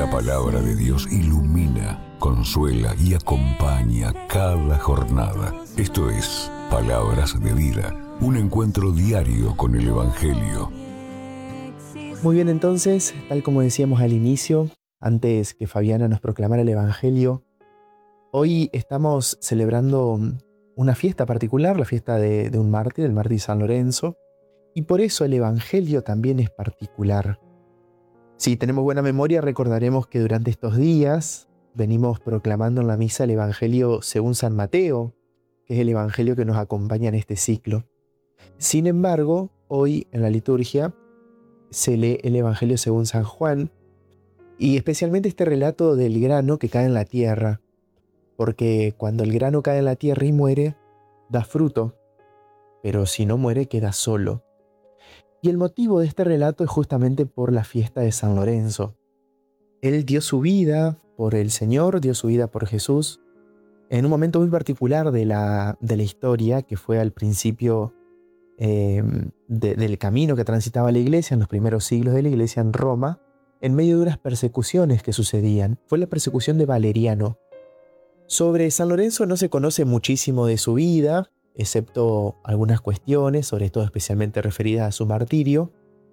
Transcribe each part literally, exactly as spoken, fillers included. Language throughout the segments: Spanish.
La palabra de Dios ilumina, consuela y acompaña cada jornada. Esto es Palabras de Vida, un encuentro diario con el Evangelio. Muy bien, entonces, tal como decíamos al inicio, antes que Fabiana nos proclamara el Evangelio, hoy estamos celebrando una fiesta particular, la fiesta de, de un mártir, el mártir San Lorenzo, y por eso el Evangelio también es particular. Si tenemos buena memoria, recordaremos que durante estos días venimos proclamando en la misa el Evangelio según San Mateo, que es el Evangelio que nos acompaña en este ciclo. Sin embargo, hoy en la liturgia se lee el Evangelio según San Juan, y especialmente este relato del grano que cae en la tierra, porque cuando el grano cae en la tierra y muere, da fruto, pero si no muere queda solo. Y el motivo de este relato es justamente por la fiesta de San Lorenzo. Él dio su vida por el Señor, dio su vida por Jesús, en un momento muy particular de la, de la historia, que fue al principio eh, de, del camino que transitaba la iglesia, en los primeros siglos de la iglesia en Roma, en medio de unas persecuciones que sucedían. Fue la persecución de Valeriano. Sobre San Lorenzo no se conoce muchísimo de su vida, excepto algunas cuestiones, sobre todo especialmente referidas a su martirio.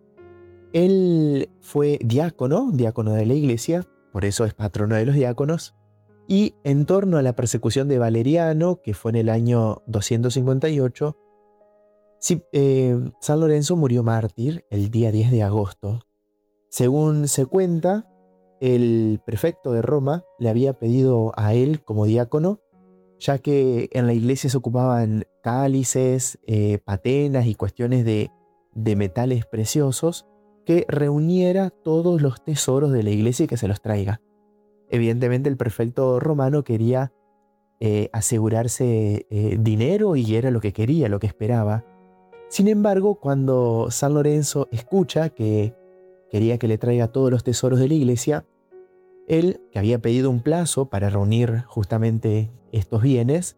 Él fue diácono, diácono de la iglesia, por eso es patrono de los diáconos, y en torno a la persecución de Valeriano, que fue en el año doscientos cincuenta y ocho, sí, eh, San Lorenzo murió mártir el día diez de agosto. Según se cuenta, el prefecto de Roma le había pedido a él como diácono, ya que en la iglesia se ocupaban cálices, eh, patenas y cuestiones de, de metales preciosos, que reuniera todos los tesoros de la iglesia y que se los traiga. Evidentemente el prefecto romano quería eh, asegurarse eh, dinero y era lo que quería, lo que esperaba. Sin embargo, cuando San Lorenzo escucha que quería que le traiga todos los tesoros de la iglesia, él, que había pedido un plazo para reunir justamente estos bienes,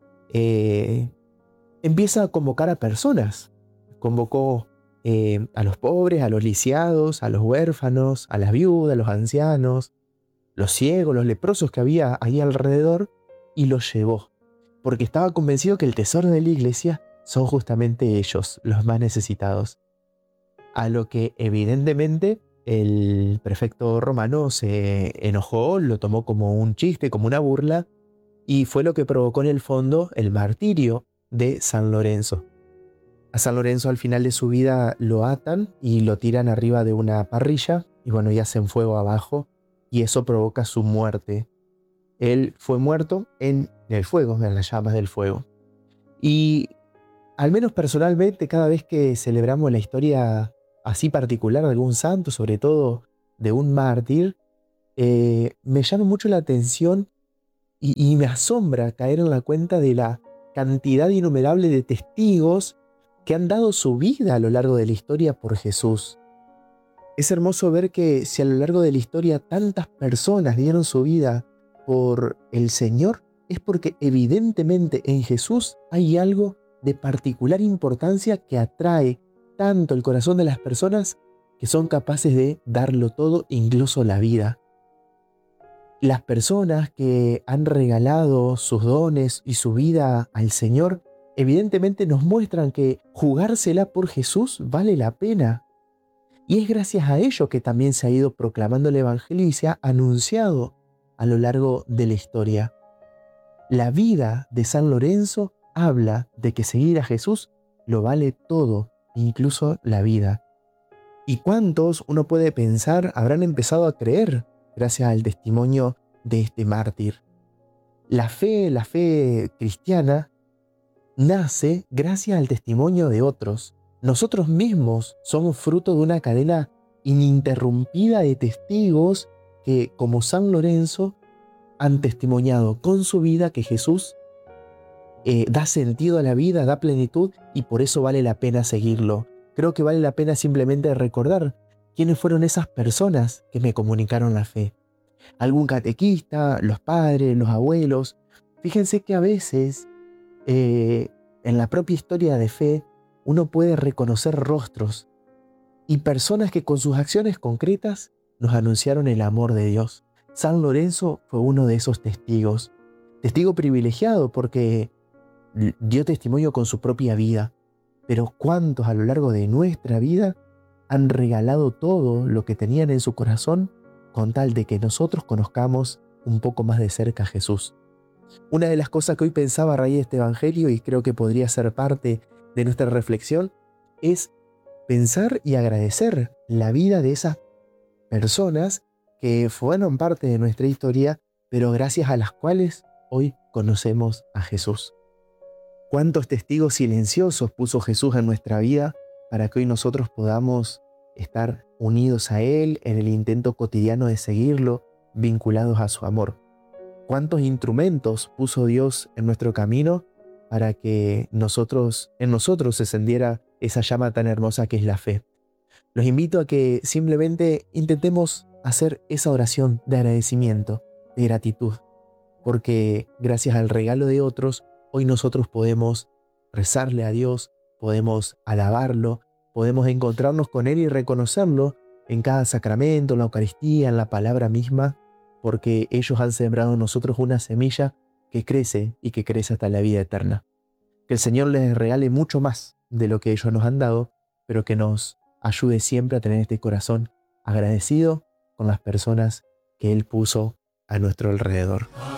eh, empieza a convocar a personas. Convocó eh, a los pobres, a los lisiados, a los huérfanos, a las viudas, a los ancianos, los ciegos, los leprosos que había ahí alrededor, y los llevó, porque estaba convencido que el tesoro de la iglesia son justamente ellos, los más necesitados. A lo que evidentemente el prefecto romano se enojó, lo tomó como un chiste, como una burla, y fue lo que provocó en el fondo el martirio de San Lorenzo. A San Lorenzo al final de su vida lo atan y lo tiran arriba de una parrilla, y bueno, y hacen fuego abajo, y eso provoca su muerte. Él fue muerto en el fuego, en las llamas del fuego. Y al menos personalmente, cada vez que celebramos la historia así particular de algún santo, sobre todo de un mártir, eh, me llama mucho la atención y, y me asombra caer en la cuenta de la cantidad innumerable de testigos que han dado su vida a lo largo de la historia por Jesús. Es hermoso ver que si a lo largo de la historia tantas personas dieron su vida por el Señor, es porque evidentemente en Jesús hay algo de particular importancia que atrae tanto el corazón de las personas que son capaces de darlo todo, incluso la vida. Las personas que han regalado sus dones y su vida al Señor, evidentemente nos muestran que jugársela por Jesús vale la pena. Y es gracias a ello que también se ha ido proclamando el Evangelio y se ha anunciado a lo largo de la historia. La vida de San Lorenzo habla de que seguir a Jesús lo vale todo, incluso la vida. ¿Y cuántos, uno puede pensar, habrán empezado a creer gracias al testimonio de este mártir? La fe, la fe cristiana, nace gracias al testimonio de otros. Nosotros mismos somos fruto de una cadena ininterrumpida de testigos que, como San Lorenzo, han testimoniado con su vida que Jesús eh, da sentido a la vida, da plenitud, y por eso vale la pena seguirlo. Creo que vale la pena simplemente recordar quiénes fueron esas personas que me comunicaron la fe. Algún catequista, los padres, los abuelos. Fíjense que a veces eh, en la propia historia de fe uno puede reconocer rostros y personas que con sus acciones concretas nos anunciaron el amor de Dios. San Lorenzo fue uno de esos testigos. Testigo privilegiado porque dio testimonio con su propia vida. Pero ¿cuántos a lo largo de nuestra vida han regalado todo lo que tenían en su corazón con tal de que nosotros conozcamos un poco más de cerca a Jesús? Una de las cosas que hoy pensaba a raíz de este evangelio, y creo que podría ser parte de nuestra reflexión, es pensar y agradecer la vida de esas personas que fueron parte de nuestra historia, pero gracias a las cuales hoy conocemos a Jesús. ¿Cuántos testigos silenciosos puso Jesús en nuestra vida para que hoy nosotros podamos estar unidos a Él en el intento cotidiano de seguirlo, vinculados a su amor? ¿Cuántos instrumentos puso Dios en nuestro camino para que nosotros, en nosotros se encendiera esa llama tan hermosa que es la fe? Los invito a que simplemente intentemos hacer esa oración de agradecimiento, de gratitud, porque gracias al regalo de otros, hoy nosotros podemos rezarle a Dios, podemos alabarlo, podemos encontrarnos con Él y reconocerlo en cada sacramento, en la Eucaristía, en la palabra misma, porque ellos han sembrado en nosotros una semilla que crece y que crece hasta la vida eterna. Que el Señor les regale mucho más de lo que ellos nos han dado, pero que nos ayude siempre a tener este corazón agradecido con las personas que Él puso a nuestro alrededor.